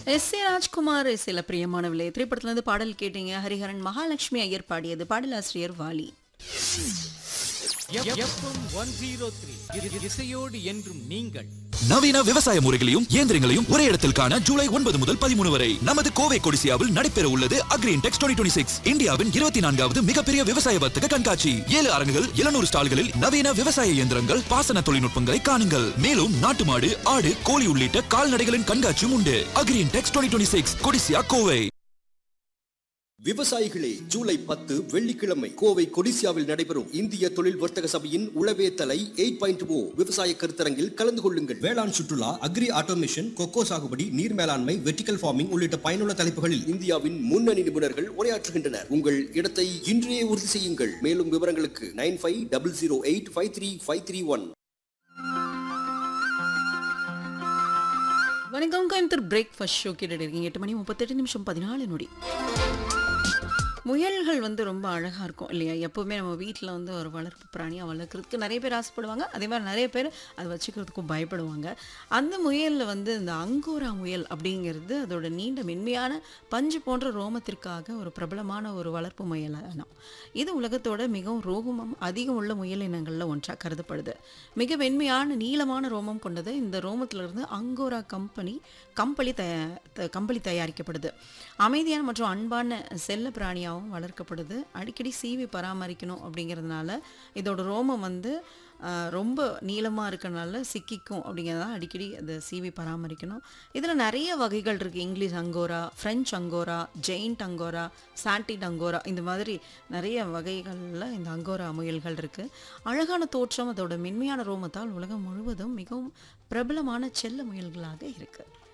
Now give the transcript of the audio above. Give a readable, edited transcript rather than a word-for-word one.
S A Rajkumar இசையில பிரியமானவில்லை திரைப்படத்துல இருந்து பாடல் கேட்டீங்க. ஹரிஹரன் மகாலட்சுமி ஐயர் பாடியது. பாடலாசிரியர் வாலி. எஃப்எம் 103 இசையோடு என்றும் நீங்கள். நவீன விவசாய முறைகளையும் இயந்திரங்களையும் ஒரே இடத்தில் காண ஜூலை 9 முதல் 13 வரை நமது கோவை கொடிசியாவில் நடைபெற உள்ளது அக்ரின்டெக்ஸ் 2026 இந்தியாவின் 24வது மிகப்பெரிய விவசாய வர்த்தக கண்காட்சி. 7 அரங்குகள் 700 ஸ்டால்களில் நவீன விவசாய இயந்திரங்கள், பாசன தொழில்நுட்பங்களை காணுங்கள். மேலும் நாட்டு மாடு, ஆடு, கோழி உள்ளிட்ட கால்நடைகளின் கண்காட்சியும் உண்டு. அக்ரின்டெக்ஸ் 2026 கொடிசியா கோவை. விவசாயிகளே, ஜூலை 10 வெள்ளிக்கிழமை கோவை கொடிசியாவில் நடைபெறும் இந்திய தொழில் வர்த்தக சபையின் உளவே தலை 8.0 விவசாய கருத்தரங்கில் கலந்து கொள்ளுங்கள். வேளாண் சுற்றுலா, அக்ரி ஆட்டோமேஷன், கொக்கோ சாகுபடி, நீர் மேலாண்மை, வெர்டிகல் ஃபார்மிங் உள்ளிட்ட பயனுள்ள தலைப்புகளில் இந்தியாவின் முன்னணி நிபுணர்கள் உரையாற்றுகின்றனர். உங்கள் இடத்தை இன்றையே உறுதி செய்யுங்கள். மேலும் விவரங்களுக்கு 9500853531. வணக்கம் கோயம்புத்தூர் பிரேக்ஃபாஸ்ட் ஷோ கேட்டுட்டு இருக்கீங்க. 8:38 14 முயல்கள் ரொம்ப அழகாக இருக்கும் இல்லையா? எப்போவுமே நம்ம வீட்டில் ஒரு வளர்ப்பு பிராணியாக வளர்க்குறதுக்கு நிறைய பேர் ஆசைப்படுவாங்க. அதே மாதிரி நிறைய பேர் அதை வச்சுக்கிறதுக்கும் பயப்படுவாங்க. அந்த முயலில் இந்த அங்கோரா முயல் அப்படிங்கிறது அதோட நீண்ட மென்மையான பஞ்சு போன்ற ரோமத்திற்காக ஒரு பிரபலமான ஒரு வளர்ப்பு முயல் இனம். இது உலகத்தோட மிகவும் ரோமம் அதிகம் உள்ள முயல் இனங்களில் ஒன்றாக கருதப்படுது. மிக வெண்மையான நீளமான ரோமம் கொண்டது. இந்த ரோமத்திலிருந்து அங்கோரா கம்பளி தயாரிக்கப்படுது. அமைதியான மற்றும் அன்பான செல்ல பிராணியாகவும் வளர்க்கப்படுது. அடிக்கடி சீவி பராமரிக்கணும் அப்படிங்கிறதுனால இதோட ரோமம் ரொம்ப நீளமாக இருக்கிறனால சிக்கிக்கும் அப்படிங்கிறதால அடிக்கடி அதை சீவி பராமரிக்கணும். இதில் நிறைய வகைகள் இருக்குது. English angora, French angora, giant angora, சாண்டிட் angora, இந்த மாதிரி நிறைய வகைகளில் இந்த அங்கோரா முயல்கள் இருக்குது. அழகான தோற்றம், அதோட மென்மையான ரோமத்தால் உலகம் முழுவதும் மிகவும் பிரபலமான செல்ல முயல்களாக இருக்குது.